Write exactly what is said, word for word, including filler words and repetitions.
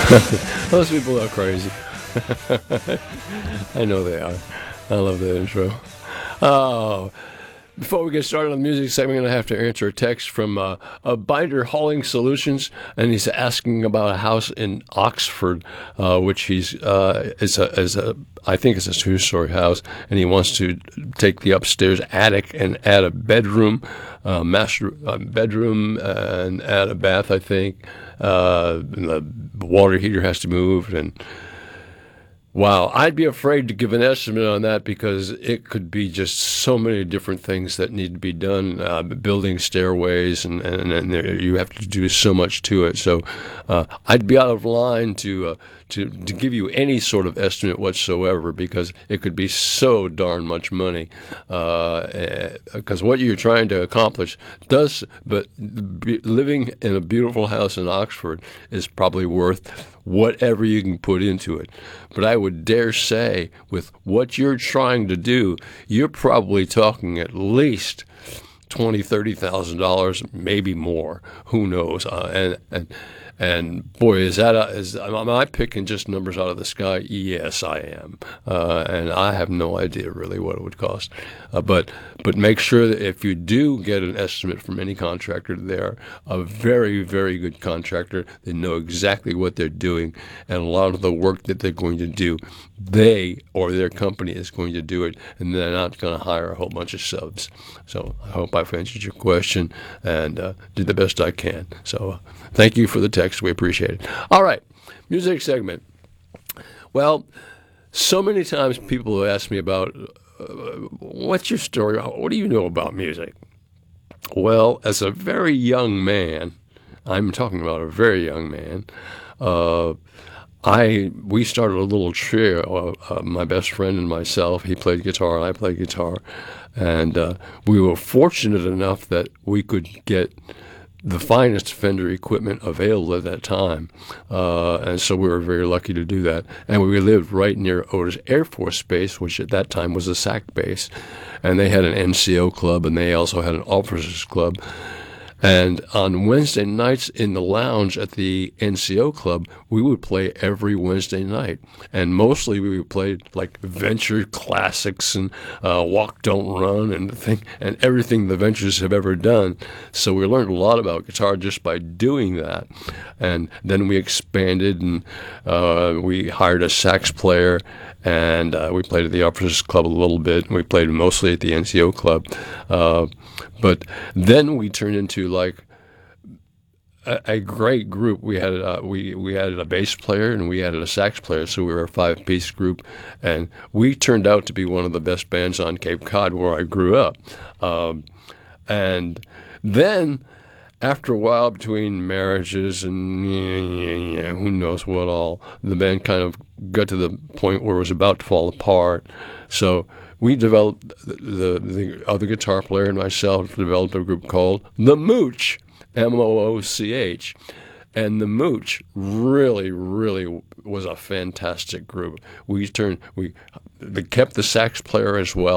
Those people are crazy. I know they are. I love the intro. Oh, before we get started on the music segment, I'm going to have to answer a text from uh, a Binder Hauling Solutions, and he's asking about a house in Oxford, uh, which he's uh, is a, is a I think it's a two-story house, and he wants to take the upstairs attic and add a bedroom, uh, master uh, bedroom, and add a bath. I think uh, and the water heater has to move and. Wow, I'd be afraid to give an estimate on that because it could be just so many different things that need to be done, uh, building stairways, and, and, and there, you have to do so much to it. So uh, I'd be out of line to, uh, to to give you any sort of estimate whatsoever because it could be so darn much money. Because uh, what you're trying to accomplish does, but be, living in a beautiful house in Oxford is probably worth whatever you can put into it. But I would dare say, with what you're trying to do, you're probably talking at least twenty, thirty thousand dollars, maybe more. Who knows? Uh, and and and boy, is that a, is am I picking just numbers out of the sky? Yes, I am. Uh, and I have no idea really what it would cost. Uh, but but make sure that if you do get an estimate from any contractor, they're a very, very good contractor. They know exactly what they're doing, and a lot of the work that they're going to do, they or their company is going to do it, and they're not going to hire a whole bunch of subs. So I hope I've answered your question and uh, did the best I can. So uh, thank you for the text. We appreciate it. All right, music segment. Well, so many times people have asked me about uh, what's your story? What do you know about music? Well, as a very young man, I'm talking about a very young man, uh, I we started a little trio, uh, uh, my best friend and myself. He played guitar, I played guitar, and uh, we were fortunate enough that we could get the finest Fender equipment available at that time, uh, and so we were very lucky to do that. And we lived right near Otis Air Force Base, which at that time was a S A C base, and they had an N C O club, and they also had an officers club. And on Wednesday nights in the lounge at the N C O club, we would play every Wednesday night. And mostly we would play like Venture classics and uh, Walk, Don't Run and thing, and everything the Ventures have ever done. So we learned a lot about guitar just by doing that. And then we expanded and uh, we hired a sax player, and uh, we played at the Officers Club a little bit. We played mostly at the N C O club. Uh, but then we turned into like a, a great group. We had uh, we we had a bass player and we had a sax player, so we were a five-piece group, and we turned out to be one of the best bands on Cape Cod, where I grew up. Um, and then, after a while, between marriages and yeah, yeah, yeah, who knows what all, the band kind of got to the point where it was about to fall apart. So we developed, the, the, the other guitar player and myself developed a group called The Mooch, M O O C H. And The Mooch really, really was a fantastic group. We turned, we they kept the sax player as well.